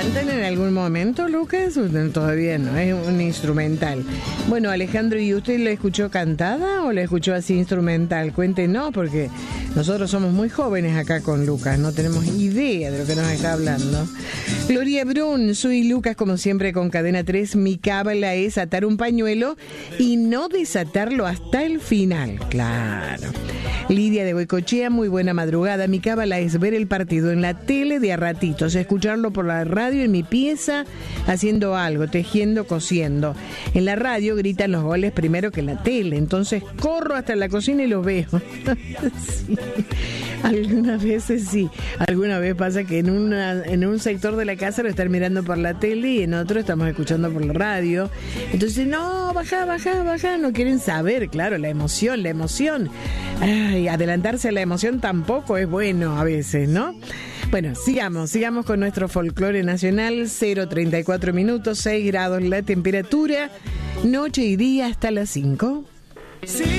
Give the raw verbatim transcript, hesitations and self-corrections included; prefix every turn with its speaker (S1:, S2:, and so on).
S1: ¿Cantan en algún momento, Lucas? Todavía no, es un instrumental. Bueno, Alejandro, ¿y usted la escuchó cantada o la escuchó así instrumental? Cuéntenos, porque nosotros somos muy jóvenes acá con Lucas, no tenemos idea de lo que nos está hablando. Gloria Brun, soy Lucas, como siempre con Cadena tres. Mi cábala es atar un pañuelo y no desatarlo hasta el final. Claro. Lidia de Boicochea, muy buena madrugada. Mi cábala es ver el partido en la tele de a ratitos, escucharlo por la radio en mi pieza, haciendo algo, tejiendo, cosiendo. En la radio gritan los goles primero que en la tele, entonces corro hasta la cocina y los veo. Sí. Algunas veces sí, alguna vez pasa que en, una, en un sector de la casa lo están mirando por la tele y en otro estamos escuchando por la radio. Entonces, no, baja, baja, baja, no quieren saber, claro, la emoción, la emoción. Ay, adelantarse a la emoción tampoco es bueno a veces, ¿no? Bueno, sigamos, sigamos con nuestro folclore nacional. Cero treinta y cuatro minutos, seis grados la temperatura, noche y día hasta las cinco. Sí.